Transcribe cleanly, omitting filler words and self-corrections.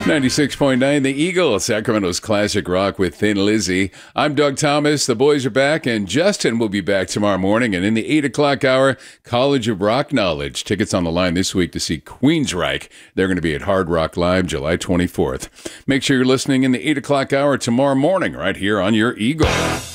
96.9 The Eagle, Sacramento's classic rock with Thin Lizzy. I'm Doug Thomas. The boys are back, and Justin will be back tomorrow morning. And in the 8 o'clock hour, College of Rock Knowledge. Tickets on the line this week to see Queensryche. They're going to be at Hard Rock Live July 24th. Make sure you're listening in the 8 o'clock hour tomorrow morning right here on your Eagle.